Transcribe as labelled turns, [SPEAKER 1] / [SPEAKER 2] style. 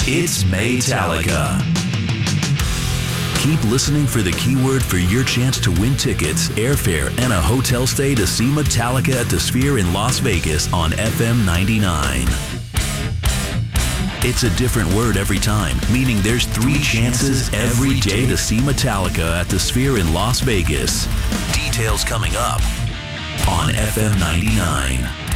[SPEAKER 1] It's Maytallica. Keep listening for the keyword for your chance to win tickets, airfare, and a hotel stay to see Metallica at the Sphere in Las Vegas on FM 99. It's a different word every time, meaning there's 3 chances every day to see Metallica at the Sphere in Las Vegas. Details coming up on FM 99.